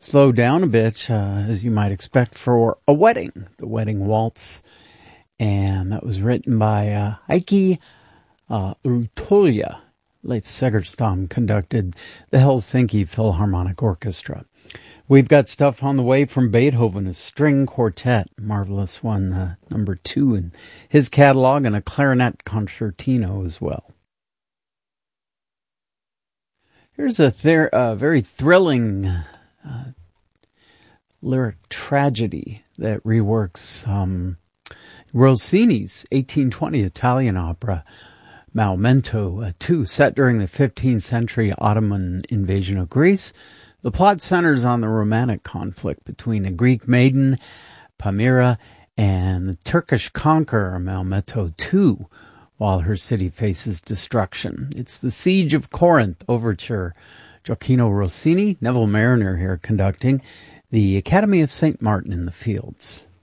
slow down a bit, as you might expect, for A Wedding, the Wedding Waltz. And that was written by Heikki Ultola. Leif Segerstam conducted the Helsinki Philharmonic Orchestra. We've got stuff on the way from Beethoven, a string quartet, marvelous one, number 2 in his catalog, and a clarinet concertino as well. Here's a very thrilling lyric tragedy that reworks Rossini's 1820 Italian opera, Maometto II, set during the 15th century Ottoman invasion of Greece. The plot centers on the romantic conflict between a Greek maiden, Palmyra, and the Turkish conqueror, Maometto II, while her city faces destruction. It's the Siege of Corinth overture. Gioacchino Rossini, Neville Marriner here conducting, the Academy of St. Martin in the Fields.